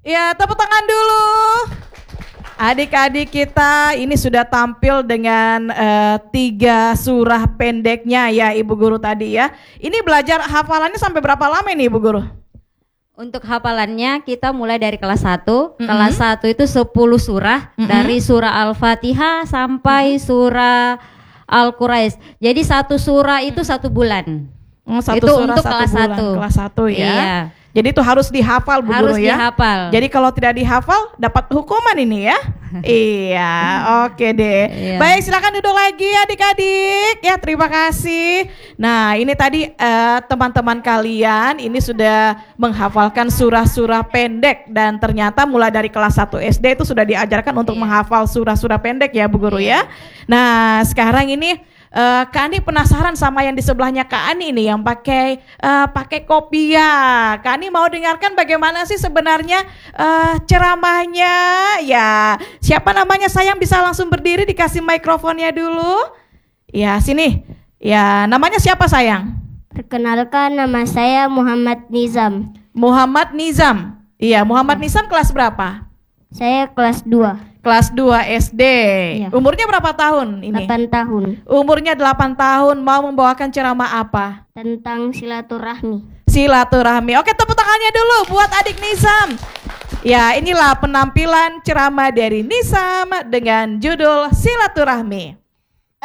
Ya, tepuk tangan dulu. Adik-adik kita ini sudah tampil dengan 3 surah pendeknya ya Ibu Guru tadi ya. Ini belajar hafalannya sampai berapa lama nih Ibu Guru? Untuk hafalannya kita mulai dari kelas 1. Kelas 1 itu 10 surah, dari surah Al-Fatihah sampai surah Al-Quraisy. Jadi satu surah itu 1 bulan. Satu itu surah untuk 1 kelas bulan. 1. Kelas 1 ya. Iya. Jadi itu harus dihafal Bu Harus Guru ya. dihafal. Jadi kalau tidak dihafal dapat hukuman ini ya. Iya, oke deh. Iya. Baik, silakan duduk lagi adik-adik. Ya, terima kasih. Nah, ini tadi teman-teman kalian ini sudah menghafalkan surah-surah pendek dan ternyata mulai dari kelas 1 SD itu sudah diajarkan untuk menghafal surah-surah pendek ya Bu Guru ya. Nah, sekarang ini Kak Ani penasaran sama yang di sebelahnya Kak Ani ini yang pakai kopiah. Kak Ani mau dengarkan bagaimana sih sebenarnya ceramahnya? Ya, siapa namanya sayang bisa langsung berdiri dikasih mikrofonnya dulu. Ya, sini. Ya, namanya siapa sayang? Perkenalkan, nama saya Muhammad Nizam. Muhammad Nizam. Iya, Muhammad Nizam kelas berapa? Saya kelas 2. Kelas 2 SD. Iya. Umurnya berapa tahun ini? 8 tahun. Umurnya 8 tahun, mau membawakan ceramah apa? Tentang silaturahmi. Silaturahmi. Oke, tepuk tangannya dulu buat adik Nizam. Ya, inilah penampilan ceramah dari Nizam dengan judul Silaturahmi.